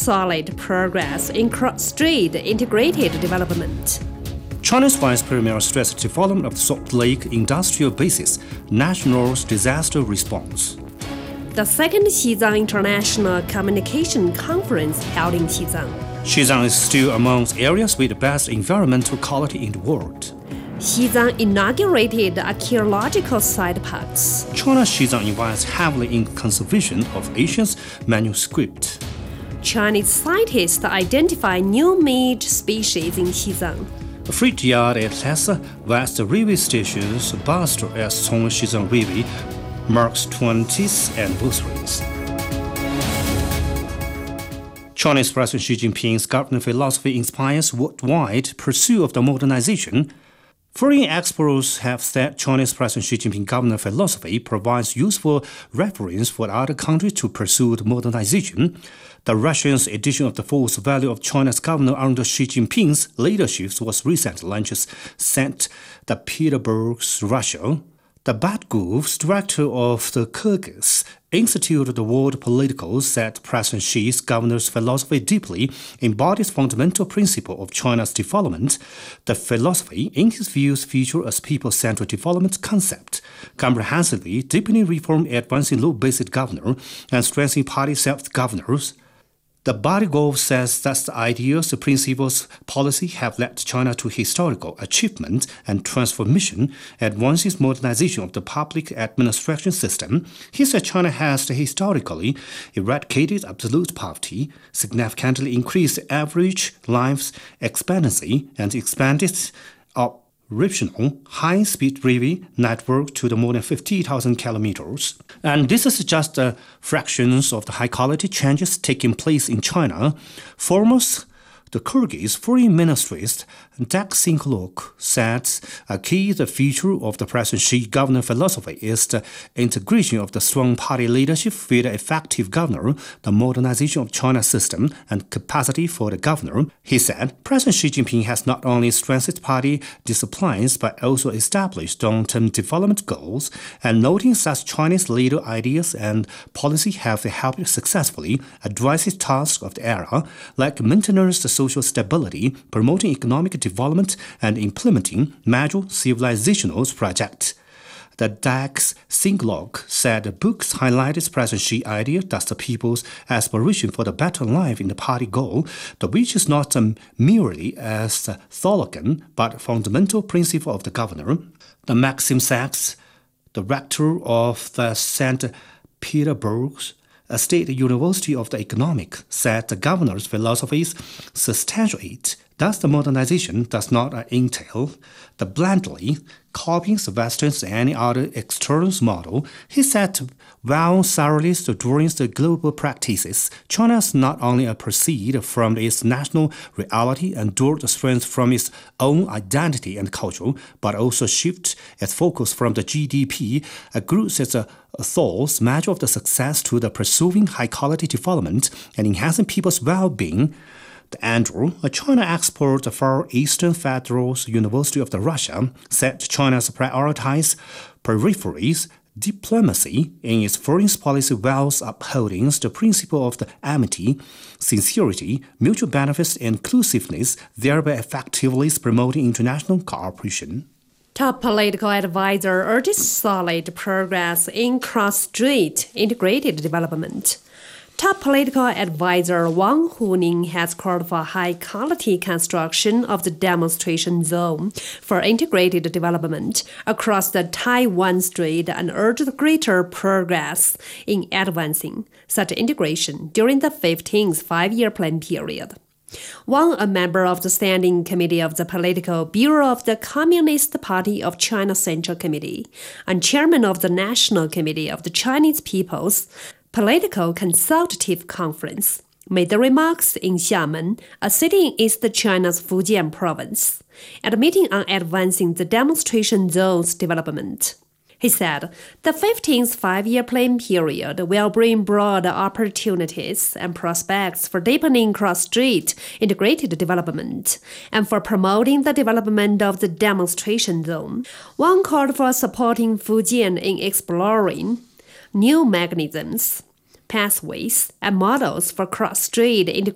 solid progress in cross-strait integrated development. China's Vice Premier stressed development of the Salt Lake Industrial Base's National Disaster Response. The second Xizang International Communication Conference held in Xizang. Xizang is still among areas with the best environmental quality in the world. Xizang inaugurated archaeological site parks. China's Xizang invests heavily in conservation of Asia's manuscript. Chinese scientists identify new meat species in Xizang. The freight yard at Lhasa West Railway Station's bus at Song Xizang Railway marks 20th anniversaries. Chinese President Xi Jinping's government philosophy inspires worldwide pursuit of the modernization. Foreign experts have said Chinese President Xi Jinping's government philosophy provides useful reference for other countries to pursue modernization. The Russian's edition of the False Value of China's government under Xi Jinping's leadership was recently launched, sent St. Petersburg, Russia. The Batgov, director of the Kyrgyz Institute of the World Political, said President Xi's governor's philosophy deeply embodies fundamental principle of China's development. The philosophy, in his views, features a people-centered development concept, comprehensively deepening reform, advancing law-based governance, and strengthening party self-governance. The Batgov says that the ideas, principles, policy have led China to historical achievement and transformation, advances modernization of the public administration system. He said China has historically eradicated absolute poverty, significantly increased average life expectancy, and expanded operational high-speed railway network to the more than 50,000 kilometers. And this is just a fraction of the high-quality changes taking place in China. Foremost, the Kyrgyz Foreign Minister's Dak Sinkulok said a key feature of the President Xi government philosophy is the integration of the strong party leadership with the effective governor, the modernization of China's system, and capacity for the governor. He said President Xi Jinping has not only strengthened party disciplines but also established long-term development goals, and noting such Chinese leader ideas and policy have helped successfully address the tasks of the era, like maintenance of social stability, promoting economic development, and implementing major civilizational projects. The Dax Singlog said the books highlighted President Xi's idea that the people's aspiration for the better life in the party goal, which is not merely as a slogan but a fundamental principle of the governor. The Maxim Sachs, the rector of the St. Petersburg State University of the Economic, said the governor's philosophies substantiate that the modernization does not entail the blindly copying the Western's and any other external model. He said, while thoroughly drawing the global practices, China has not only proceed from its national reality and draw the strength from its own identity and culture, but also shift its focus from the GDP, growth as a thought measure of the success to the pursuing high-quality development and enhancing people's well-being. Andrew, a China expert for Eastern Federal University of Russia, said China's prioritized peripheries diplomacy in its foreign policy while upholding the principle of the amity, sincerity, mutual benefits, and inclusiveness, thereby effectively promoting international cooperation. Top political advisor urges solid progress in cross-strait integrated development. Top political advisor Wang Huning has called for high-quality construction of the demonstration zone for integrated development across the Taiwan Strait and urged greater progress in advancing such integration during the 15th five-year plan period. Wang, a member of the Standing Committee of the Political Bureau of the Communist Party of China Central Committee and chairman of the National Committee of the Chinese People's Political Consultative Conference, made the remarks in Xiamen, a city in East China's Fujian province, at a meeting on advancing the demonstration zone's development. He said, the 15th five-year plan period will bring broad opportunities and prospects for deepening cross-strait integrated development and for promoting the development of the demonstration zone. One called for supporting Fujian in exploring new mechanisms, pathways, and models for cross-strait integration